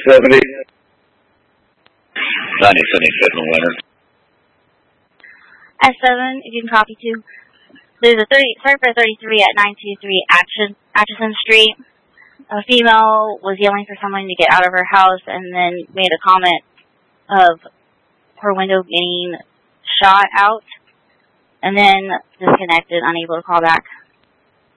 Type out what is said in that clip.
70. 9077 Leonard. S7, if you can copy to. There's a sorry for 33 at 923 Atchison Street. A female was yelling for someone to get out of her house and then made a comment of her window getting shot out and then disconnected, unable to call back.